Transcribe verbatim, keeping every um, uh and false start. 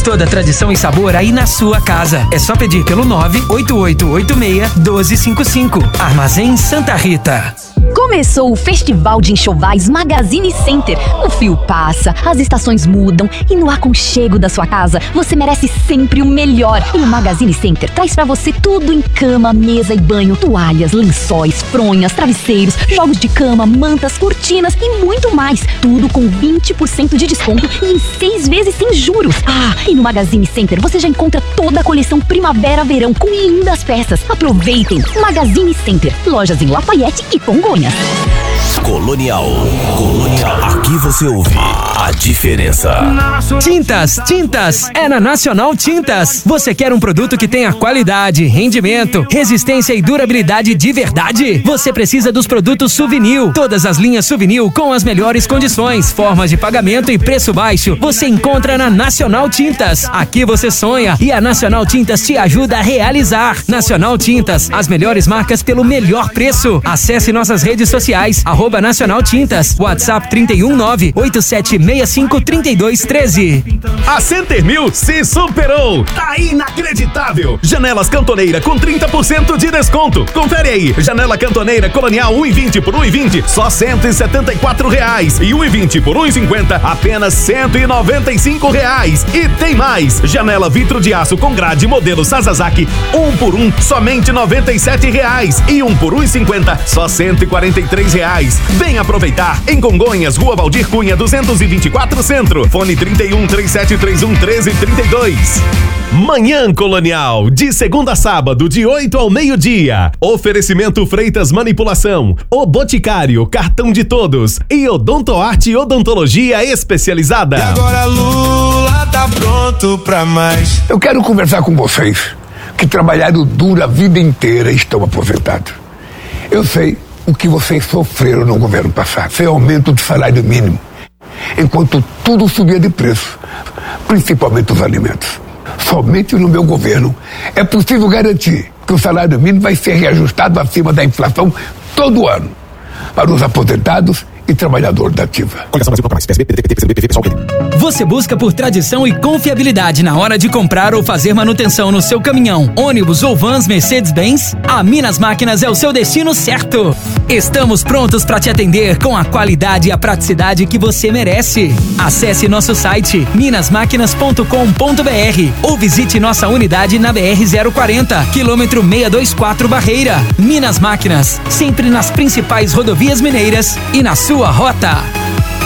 toda a tradição e sabor aí na sua casa. É só pedir pelo nove oito oito oito seis um dois cinco cinco. Armazém Santa Rita. Começou o Festival de Enxovais Magazine Center. O frio passa, as estações mudam e no aconchego da sua casa você merece sempre o melhor. E o Magazine Center traz pra você tudo em cama, mesa e banho, toalhas, lençóis, fronhas, travesseiros, jogos de cama, mantas, cortinas e muito mais. Tudo com vinte por cento de desconto e em seis vezes sem juros. Ah, e no Magazine Center você já encontra toda a coleção Primavera-Verão com lindas peças. Aproveitem! Magazine Center, lojas em Lafayette e Congonhas. Colonial. Colonial. Aqui você ouve a diferença. Tintas, tintas, é na Nacional Tintas. Você quer um produto que tenha qualidade, rendimento, resistência e durabilidade de verdade? Você precisa dos produtos Suvinil. Todas as linhas Suvinil com as melhores condições, formas de pagamento e preço baixo. Você encontra na Nacional Tintas. Aqui você sonha e a Nacional Tintas te ajuda a realizar. Nacional Tintas, as melhores marcas pelo melhor preço. Acesse nossas redes sociais, arroba Nacional Tintas, WhatsApp trinta e um nove oito sete seis cinco três dois um três. A Center Mil se superou! Tá inacreditável! Janelas Cantoneira com trinta por cento de desconto. Confere aí, janela Cantoneira Colonial um e vinte por um e vinte, só cento e setenta e quatro reais. E um e vinte por um e cinquenta, apenas cento e noventa e cinco reais. E tem mais, janela vidro de aço com grade modelo Sasazaki, um por um, somente noventa e sete reais. E um por um e cinquenta, só cento e quarenta e três reais. Vem aproveitar em Congonhas, Rua Valdir Cunha duzentos e vinte e quatro Centro. Fone trinta e um, três sete três um, treze trinta e dois. Manhã Colonial, de segunda a sábado, de oito ao meio-dia. Oferecimento Freitas Manipulação, O Boticário, Cartão de Todos e Odontoarte Odontologia Especializada. E agora Lula tá pronto pra mais. Eu quero conversar com vocês que trabalharam duro a vida inteira e estão aposentados. Eu sei o que vocês sofreram no governo passado, sem aumento do salário mínimo, enquanto tudo subia de preço, principalmente os alimentos. Somente no meu governo é possível garantir que o salário mínimo vai ser reajustado acima da inflação todo ano, para os aposentados e trabalhadores da ativa. Você busca por tradição e confiabilidade na hora de comprar ou fazer manutenção no seu caminhão, ônibus ou vans Mercedes-Benz? A Minas Máquinas é o seu destino certo. Estamos prontos para te atender com a qualidade e a praticidade que você merece. Acesse nosso site minas máquinas ponto com ponto b r ou visite nossa unidade na B R zero quarenta, quilômetro seiscentos e vinte e quatro Barreira. Minas Máquinas, sempre nas principais rodovias mineiras e na sua rota.